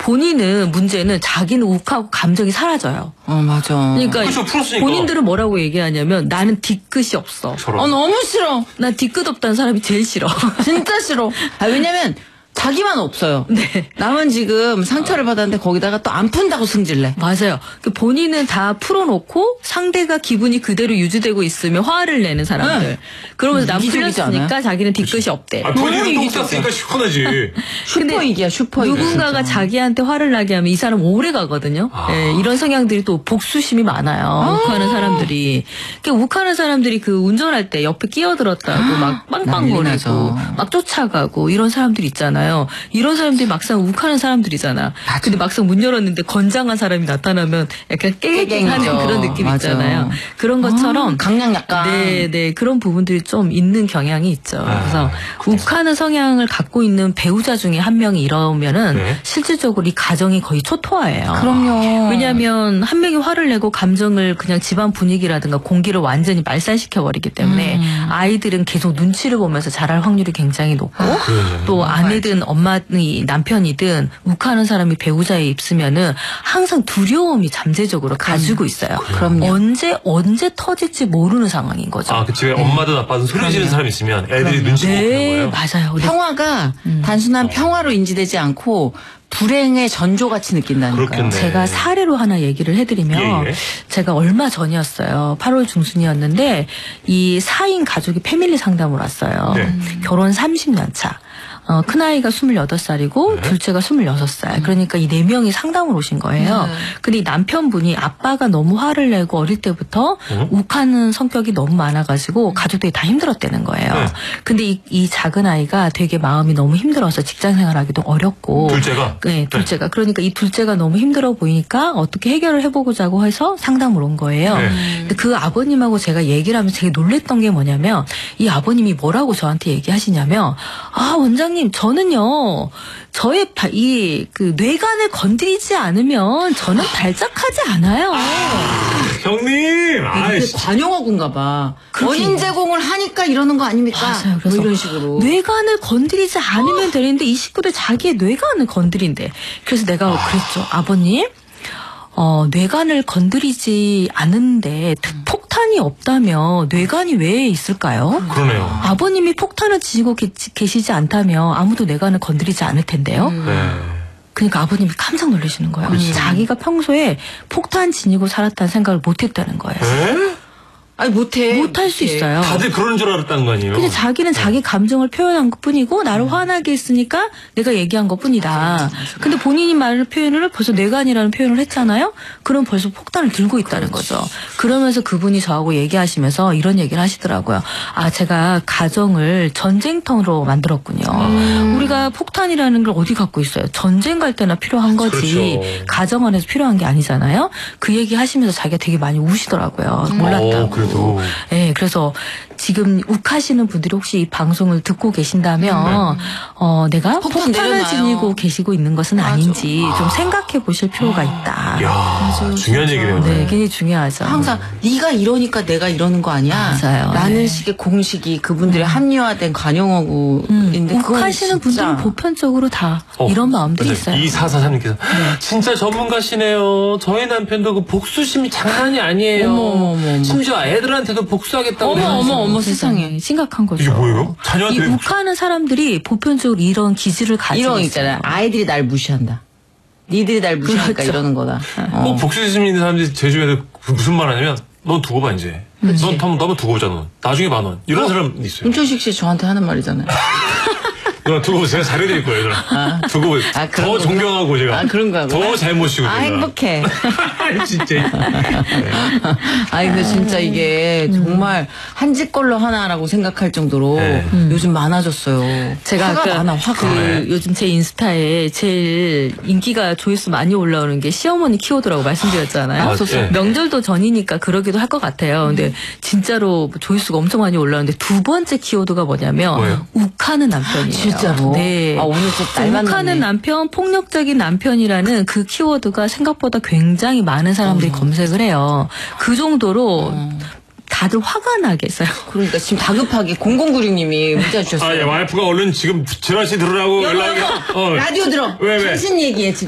본인은 문제는 자기는 욱하고 감정이 사라져요. 맞아. 그러니까 그렇죠, 풀었으니까. 본인들은 뭐라고 얘기하냐면 나는 뒤끝이 없어. 너무 싫어. 난 뒤끝 없다는 사람이 제일 싫어. 진짜 싫어. 왜냐면 자기만 없어요. 네. 남은 지금 상처를 받았는데 거기다가 또 안 푼다고 승질내. 맞아요. 본인은 다 풀어놓고 상대가 기분이 그대로 유지되고 있으면 화를 내는 사람들. 네. 그러면서 난 이기적이지 풀렸으니까 않아요? 자기는 뒤끝이 없대. 본인은 똥 쌌으니까 시원하지. 슈퍼이기야, 슈퍼이기. 누군가가 자기한테 화를 나게 하면 이 사람 오래 가거든요. 예, 이런 성향들이 또 복수심이 많아요. 욱하는 사람들이. 그러니까 욱하는 사람들이 그 운전할 때 옆에 끼어들었다고 막 빵빵거리고 막 쫓아가고 이런 사람들 있잖아요. 이런 사람들이 막상 욱하는 사람들이잖아. 근데 막상 문 열었는데 건장한 사람이 나타나면 약간 깨갱하는 그런 느낌 있잖아요. 그런 것처럼 강약 약간. 네, 그런 부분들이 좀 있는 경향이 있죠. 그래서 욱하는 성향을 갖고 있는 배우자 중에 한 명이 이러면은 실질적으로 이 가정이 거의 초토화예요. 그럼요. 왜냐하면 한 명이 화를 내고 감정을 그냥 집안 분위기라든가 공기를 완전히 말살시켜 버리기 때문에 아이들은 계속 눈치를 보면서 자랄 확률이 굉장히 높고 또 아내든 엄마니 남편이든 욱하는 사람이 배우자에 있으면은 항상 두려움이 잠재적으로 가지고 있어요. 그럼요. 언제 터질지 모르는 상황인 거죠. 그 집에 엄마든 아빠든 소리 지르는 사람이 있으면 애들이 눈치 보고 그런 거예요. 맞아요. 평화가 단순한 평화로 인지되지 않고 불행의 전조같이 느낀다니까요. 그렇겠네. 제가 사례로 하나 얘기를 해드리면 제가 얼마 전이었어요. 8월 중순이었는데 이 4인 가족이 패밀리 상담을 왔어요. 결혼 30년 차. 큰아이가 28살이고 둘째가 26살. 그러니까 이 4명이 상담을 오신 거예요. 근데 이 남편분이 아빠가 너무 화를 내고 어릴 때부터 욱하는 성격이 너무 많아가지고 가족들이 다 힘들었다는 거예요. 근데 이 작은 아이가 되게 마음이 너무 힘들어서 직장 생활하기도 어렵고. 둘째가? 네, 둘째가. 그러니까 이 둘째가 너무 힘들어 보이니까 어떻게 해결을 해보자고 해서 상담을 온 거예요. 근데 그 아버님하고 제가 얘기를 하면서 되게 놀랬던 게 뭐냐면 이 아버님이 뭐라고 저한테 얘기하시냐면 원장님 저는요 저의 그 뇌관을 건드리지 않으면 저는 발작하지 않아요. 형님! 관용어군가 봐. 원인 제공을 하니까 이러는 거 아닙니까? 맞아요. 그래서 이런 식으로. 뇌관을 건드리지 않으면 되는데 이 식구들 자기의 뇌관을 건드린대. 그래서 내가 그랬죠. 아버님 뇌관을 건드리지 않는데 폭탄이 없다면 뇌관이 왜 있을까요? 그러네요. 아버님이 폭탄을 지니고 계시지 않다면 아무도 뇌관을 건드리지 않을 텐데요. 그러니까 아버님이 깜짝 놀라시는 거예요. 자기가 평소에 폭탄 지니고 살았다는 생각을 못했다는 거예요. 아니 못할 수 있어요. 다들 그러는 줄 알았다는 거 아니에요? 근데 자기는 자기 감정을 표현한 것뿐이고 나를 화나게 했으니까 내가 얘기한 것뿐이다. 근데 본인이 말을 표현을 벌써 뇌관이라는 표현을 했잖아요. 그럼 벌써 폭탄을 들고 있다는 거죠. 그러면서 그분이 저하고 얘기하시면서 이런 얘기를 하시더라고요. 제가 가정을 전쟁터로 만들었군요. 우리가 폭탄이라는 걸 어디 갖고 있어요? 전쟁 갈 때나 필요한 거지. 그렇죠. 가정 안에서 필요한 게 아니잖아요. 그 얘기 하시면서 자기가 되게 많이 우시더라고요. 몰랐다고. 네, 그래서 지금 욱하시는 분들이 혹시 이 방송을 듣고 계신다면 내가 폭탄을 지니고 계시고 있는 것은 아닌지 좀 생각해 보실 필요가 있다. 이야, 중요한 얘기네요. 네, 굉장히 중요하죠. 항상 네가 이러니까 내가 이러는 거 아니야. 맞아요. 라는 식의 공식이 그분들의 합리화된 관용어구인데 욱하시는 분들은 보편적으로 다 이런 마음들이 있어요. 2443님께서 진짜 전문가시네요. 저희 남편도 그 복수심이 장난이 아니에요. 어머. 심지어 애들한테도 복수하겠다고. 어머 세상에. 심각한 거죠. 이게 뭐예요? 자녀한테 이 욱하는 사람들이 보편적으로 이런 기질을 가지고 이런 있어요. 있잖아요. 아이들이 날 무시한다. 니들이 날 무시하니까 이러는 거다. 꼭 복수심 있는 사람들이 제 주변에 무슨 말 하냐면 넌 두고 봐 이제. 너는 두고 보자 넌. 나중에 10,000원. 이런 사람 있어요. 윤철식 씨 저한테 하는 말이잖아요. 누나 두고 보세요. 제가 잘해드릴 거예요. 누나. 두고 보세요. 더 존경하고 제가. 그런가. 더 잘 모시고. 행복해. 진짜. 근데 진짜 이게 정말 한 집 걸로 하나라고 생각할 정도로 요즘 많아졌어요. 제가 화가 많아, 화가. 요즘 제 인스타에 제일 인기가 조회수 많이 올라오는 게 시어머니 키워드라고 말씀드렸잖아요. 명절도 전이니까 그러기도 할 것 같아요. 근데 진짜로 조회수가 엄청 많이 올라오는데 두 번째 키워드가 뭐냐면 욱하는 남편이에요. 진짜로? 네. 오늘 좀 날 만났네. 욱하는 남편, 폭력적인 남편이라는 그 키워드가 생각보다 굉장히 많은 사람들이 검색을 해요. 그 정도로 다들 화가 나겠어요. 그러니까 지금 다급하게 0096님이 문자 주셨어요. 와이프가 얼른 지금 진화 씨 들으라고 연락이. 라디오 들어. 왜? 당신 얘기해 지금.